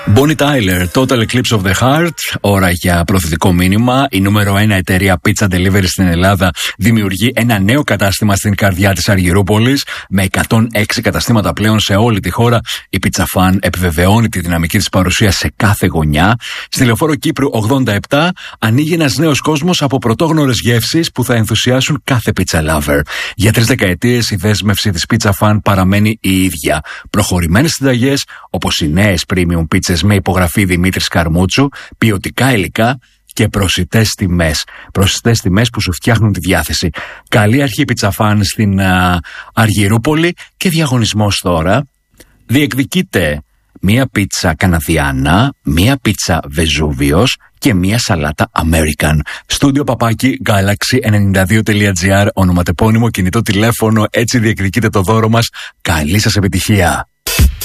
Bonnie Tyler, Total Eclipse of the Heart. Ώρα για προθετικό μήνυμα. Η νούμερο 1 εταιρεία Pizza Delivery στην Ελλάδα δημιουργεί ένα νέο κατάστημα στην καρδιά της Αργυρούπολης με 106 καταστήματα πλέον σε όλη τη χώρα. Η Pizza Fan επιβεβαιώνει τη δυναμική της παρουσία σε κάθε γωνιά. Στη Λεωφόρο Κύπρου 87 ανοίγει ένας νέος κόσμος από πρωτόγνωρες γεύσεις που θα ενθουσιάσουν κάθε pizza lover. Για 3 δεκαετίες η δέσμευση της Pizza Fan παραμένει η ίδια. Προχωρημένες συνταγές όπως οι νέες premium pizzas με υπογραφή Δημήτρη Καρμούτσου, ποιοτικά υλικά και προσιτές τιμές. Προσιτές τιμές που σου φτιάχνουν τη διάθεση. Καλή αρχή Pizza Fan στην Αργυρούπολη και διαγωνισμός τώρα. Διεκδικείτε μία πίτσα Καναδιάνα, μία πίτσα Βεζούβιος και μία σαλάτα American. Στούντιο παπάκι galaxy92.gr, ονοματεπώνυμο, κινητό τηλέφωνο, έτσι διεκδικείτε το δώρο μας. Καλή σας επιτυχία.